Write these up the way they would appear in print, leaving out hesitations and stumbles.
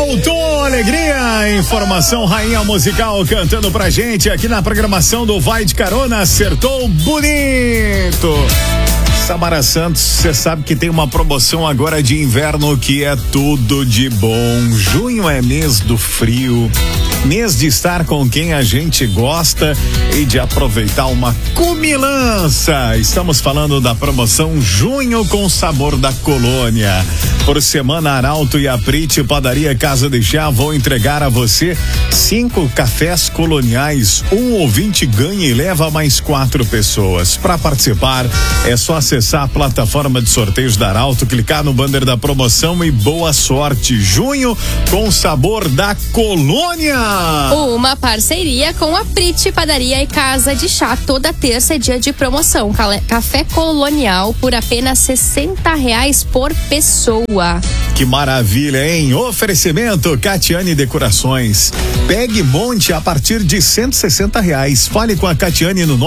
Voltou alegria, informação rainha musical cantando pra gente aqui na programação do Vai de Carona, acertou bonito. Samara Santos, você sabe que tem uma promoção agora de inverno que é tudo de bom. Junho é mês do frio, mês de estar com quem a gente gosta e de aproveitar uma comilança. Estamos falando da promoção Junho com Sabor da Colônia. Por semana, Arauto e a Prite Padaria Casa de Chá vão entregar a você 5 cafés coloniais. Um ouvinte ganha e leva mais 4 pessoas. Para participar, é só acessar a plataforma de sorteios da Arauto, clicar no banner da promoção e boa sorte. Junho com Sabor da Colônia. Uma parceria com a Prite Padaria e Casa de Chá. Toda terça é dia de promoção. Café colonial por apenas R$60 por pessoa. Que maravilha, hein? Oferecimento Catiane Decorações. Pegue monte a partir de R$160. Fale com a Catiane no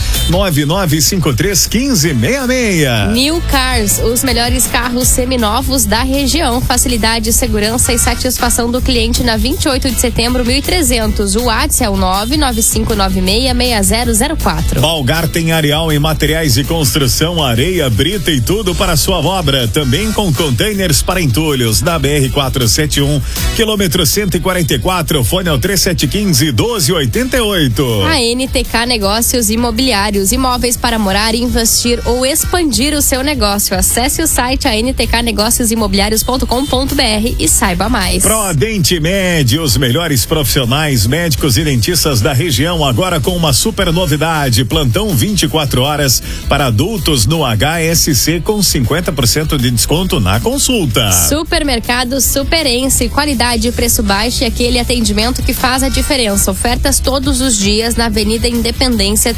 999531566. New Cars, os melhores carros seminovos da região. Facilidade, segurança e satisfação do cliente na 28 de setembro, 1300. O WhatsApp é o 995966004. Balgar tem Areal em materiais de construção, areia, brita e tudo para sua obra. Também com containers para entulhos. Na BR-471, quilômetro 144, fone ao 3715-1288. A NTK Negócios Imobiliários, imóveis para morar, investir ou expandir o seu negócio. Acesse o site ntknegociosimobiliarios.com.br e saiba mais. Prodente Med, os melhores profissionais médicos e dentistas da região, agora com uma super novidade: plantão 24 horas para adultos no HSC com 50% de desconto na consulta. Supermercado Superense, qualidade e preço baixo e aquele atendimento que faz a diferença. Ofertas todos os dias na Avenida Independência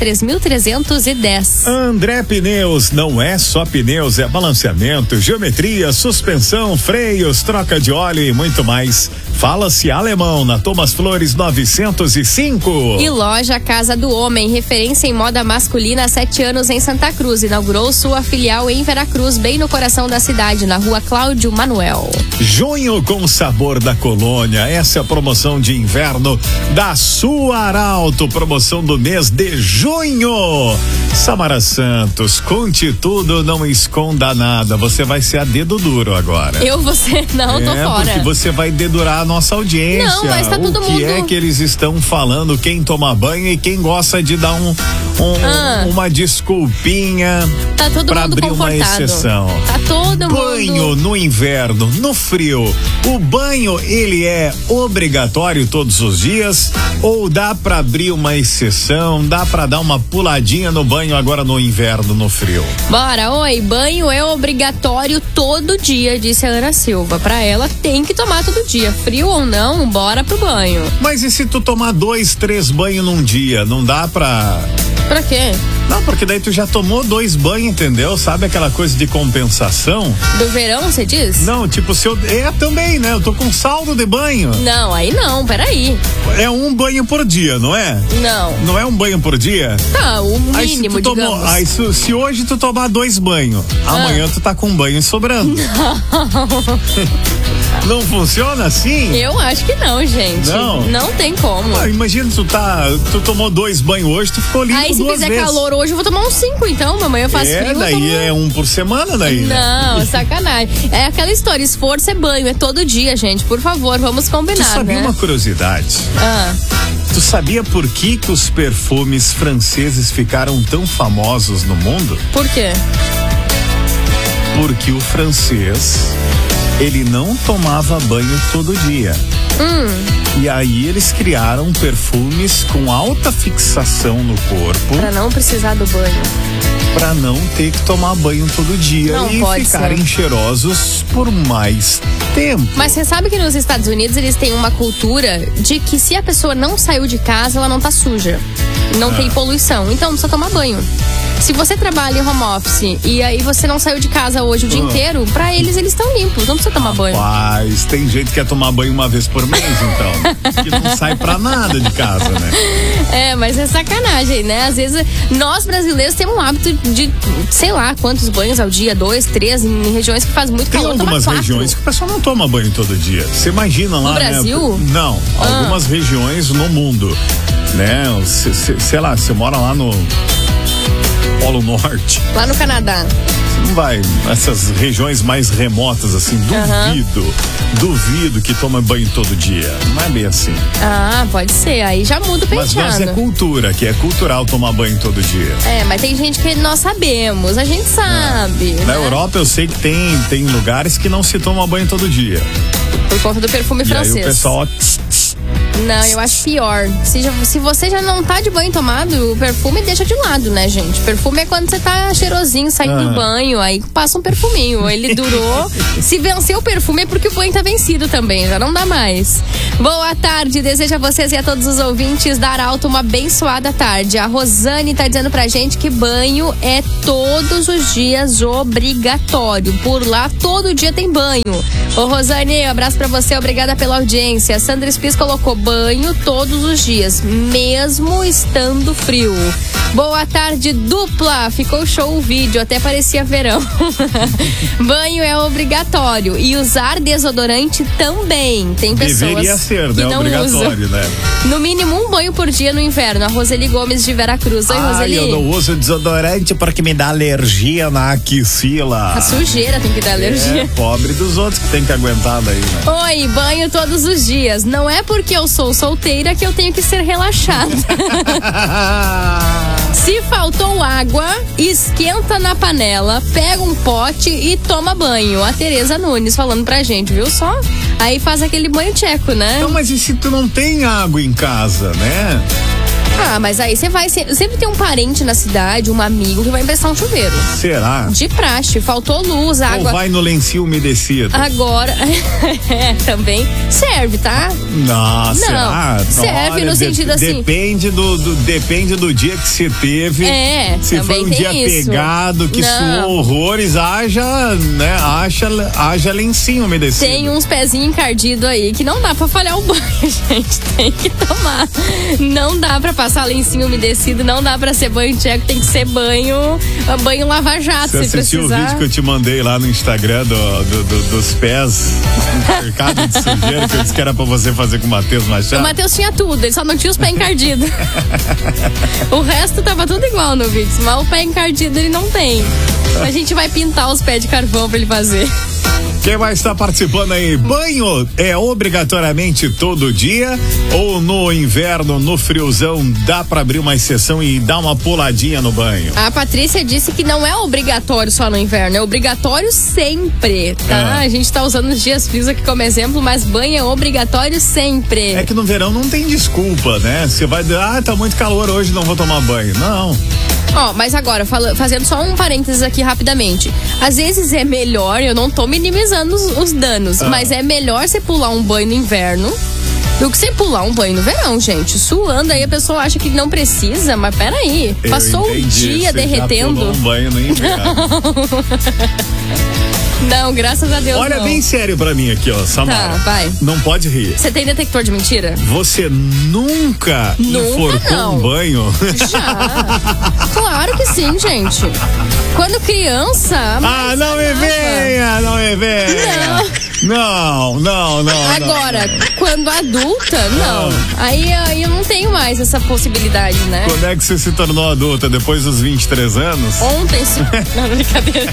3310. André Pneus, não é só pneus, é balanceamento, geometria, suspensão, freios, troca de óleo e muito mais. Fala-se alemão na Thomas Flores 905. E loja Casa do Homem, referência em moda masculina há 7 anos em Santa Cruz. Inaugurou sua filial em Veracruz, bem no coração da cidade, na rua Cláudio Manuel. Junho com Sabor da Colônia, essa é a promoção de inverno da sua Arauto, promoção do mês de junho. Samara Santos, conte tudo, não esconda nada, você vai ser a dedo duro agora. Você tô fora. Porque você vai dedurar a nossa audiência. Não, mas tá todo mundo. O que é que eles estão falando, quem toma banho e quem gosta de dar uma desculpinha tá todo pra mundo abrir uma exceção. Tá todo mundo. Banho no inverno, no frio, o banho ele é obrigatório todos os dias ou dá pra abrir uma exceção, dá pra dar uma puladinha no banho agora no inverno, no frio? Bora, banho é obrigatório todo dia, disse a Ana Silva. Pra ela tem que tomar todo dia, frio ou não, bora pro banho. Mas e se tu tomar 2, 3 banhos num dia, não dá pra... Pra quê? Não, porque daí tu já tomou 2 banhos, entendeu? Sabe aquela coisa de compensação? Do verão, você diz? Não, tipo, se eu... também, né? Eu tô com saldo de banho. Não, aí não, peraí. É um banho por dia, não é? Não. Não é um banho por dia? Tá, o mínimo, digamos. Aí se hoje tu tomar 2 banhos, amanhã tu tá com um banho sobrando. Não funciona assim? Eu acho que não, gente. Não tem como. Imagina, tu tomou 2 banhos hoje, tu ficou limpo 2 vezes. Aí se fizer calor hoje, eu vou tomar uns 5, então. Amanhã faz frio. Daí é um por semana, daí. Não, sacanagem. É aquela história, esforço é banho, é todo dia, gente. Por favor, vamos combinar, Tu sabia uma curiosidade? Tu sabia por que os perfumes franceses ficaram tão famosos no mundo? Por quê? Porque o francês, ele não tomava banho todo dia. E aí eles criaram perfumes com alta fixação no corpo. Pra não precisar do banho. Pra não ter que tomar banho todo dia não e ficarem cheirosos por mais tempo. Mas você sabe que nos Estados Unidos eles têm uma cultura de que se a pessoa não saiu de casa, ela não tá suja. Não tem poluição. Então não precisa tomar banho. Se você trabalha em home office e aí você não saiu de casa hoje o dia inteiro, pra eles estão limpos, não precisa tomar banho. Mas tem gente que quer tomar banho uma vez por mês, então. Que não sai pra nada de casa, né? Mas é sacanagem, né? Às vezes, nós brasileiros temos um hábito de, sei lá, quantos banhos ao dia, 2, 3, em regiões que faz muito calor. Tem algumas regiões que o pessoal não toma banho todo dia. Você imagina lá, no Brasil? Né? Não, algumas regiões no mundo, né? Sei lá, você mora lá no Polo Norte. Lá no Canadá. Não vai, essas regiões mais remotas, assim, duvido que toma banho todo dia. Não é bem assim. Pode ser, aí já muda o penteado. Mas é cultura, que é cultural tomar banho todo dia. Mas tem gente que nós sabemos, a gente sabe. Na Europa eu sei que tem lugares que não se toma banho todo dia. Por conta do perfume francês. Aí o pessoal... Não, eu acho pior. Se você já não tá de banho tomado, o perfume deixa de lado, né, gente? Perfume é quando você tá cheirosinho, saindo do banho, aí passa um perfuminho. Ele durou. Se venceu o perfume é porque o banho tá vencido também, já não dá mais. Boa tarde, desejo a vocês e a todos os ouvintes da Arauto uma abençoada tarde. A Rosane tá dizendo pra gente que banho é todos os dias obrigatório. Por lá, todo dia tem banho. Ô, Rosane, abraço pra você, obrigada pela audiência. Sandra Spies colocou banho todos os dias, mesmo estando frio. Boa tarde, dupla. Ficou show o vídeo, até parecia verão. Banho é obrigatório e usar desodorante também. Tem pessoas deveria ser, que né? não Obrigatório, usam. Né? No mínimo um banho por dia no inverno. A Roseli Gomes de Veracruz. Oi, Roseli. Eu não uso desodorante porque me dá alergia na axila. A sujeira tem que dar alergia. Pobre dos outros que tem que aguentar daí, né? Oi, banho todos os dias. Não é porque eu sou solteira que eu tenho que ser relaxada. Se faltou água, esquenta na panela, pega um pote e toma banho. A Tereza Nunes falando pra gente, viu só? Aí faz aquele banho tcheco, né? Então, mas e se tu não tem água em casa, né? Mas aí você vai... Sempre tem um parente na cidade, um amigo que vai emprestar um chuveiro. Será? De praxe. Faltou luz, água... Ou vai no lencinho umedecido. Agora... também serve, tá? Não, será? Serve. Olha, no sentido assim... Depende do dia que você teve. Se foi um dia isso. Pegado, que suou horrores, haja lencinho umedecido. Tem uns pezinhos encardidos aí que não dá pra falhar o banho, gente. Tem que tomar. Não dá pra passar lencinho umedecido, não dá pra ser banho tcheco, tem que ser banho lava-jato, se precisar. Você assistiu o vídeo que eu te mandei lá no Instagram dos pés encharcados de sujeira, que eu disse que era pra você fazer com o Matheus Machado? O Matheus tinha tudo, ele só não tinha os pés encardidos. O resto tava tudo igual no vídeo, mas o pé encardido ele não tem. A gente vai pintar os pés de carvão pra ele fazer. Quem mais está participando aí? Banho é obrigatoriamente todo dia ou no inverno, no friozão, dá pra abrir uma exceção e dar uma puladinha no banho? A Patrícia disse que não é obrigatório só no inverno, é obrigatório sempre, tá? A gente tá usando os dias frios aqui como exemplo, mas banho é obrigatório sempre. É que no verão não tem desculpa, né? Você vai dizer, tá muito calor hoje, não vou tomar banho. Não. Mas agora, fazendo só um parênteses aqui rapidamente. Às vezes é melhor, eu não tô minimizando os danos, mas é melhor você pular um banho no inverno do que você pular um banho no verão, gente. Suando, aí a pessoa acha que não precisa, mas peraí. Passou um dia derretendo. Já pulou um banho no inverno. Não, graças a Deus. Olha não. bem sério pra mim aqui, ó, Samara. Tá, vai. Não pode rir. Você tem detector de mentira? Você nunca enforcou um banho? Já. Claro que sim, gente. Quando criança... não me venha, não me venha. Não. Agora, quando adulta, não. Aí eu não tenho mais essa possibilidade, né? Quando é que você se tornou adulta? Depois dos 23 anos? Ontem. Não, brincadeira.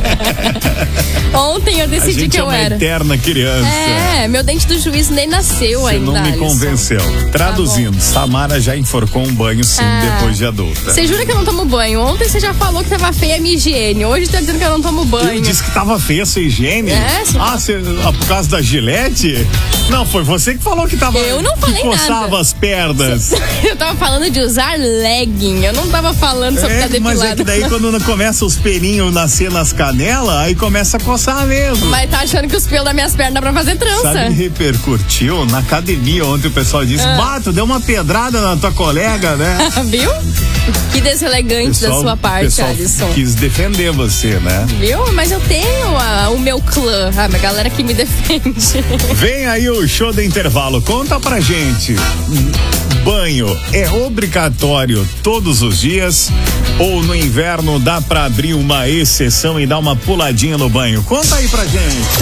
Ontem eu decidi que eu era. A gente é uma eterna criança. Meu dente do juízo nem nasceu ainda. Você não me convenceu. Traduzindo, Samara já enforcou um banho sim, depois de adulta. Você jura que eu não tomo banho? Ontem você já falou que tava feia a minha higiene. Hoje tá dizendo que eu não tomo banho. Eu disse que tava feia a sua higiene? Por causa da Gillette? Não, foi você que falou que tava... Eu não falei nada. Coçava as pernas. Eu tava falando de usar legging. Eu não tava falando sobre ficar depilado. Mas é que daí quando começa os pelinhos nascer nas canelas, aí começa a coçar mesmo. Mas tá achando que os pelos das minhas pernas dá pra fazer trança. Sabe, repercutiu na academia ontem o pessoal disse, Bato, deu uma pedrada na tua colega, né? Viu? Que deselegante da sua parte, Alisson. Quis defender você, né? Viu? Mas eu tenho o meu clã, a galera que me defende. Vem aí o do show do intervalo. Conta pra gente. Banho é obrigatório todos os dias ou no inverno dá pra abrir uma exceção e dar uma puladinha no banho? Conta aí pra gente.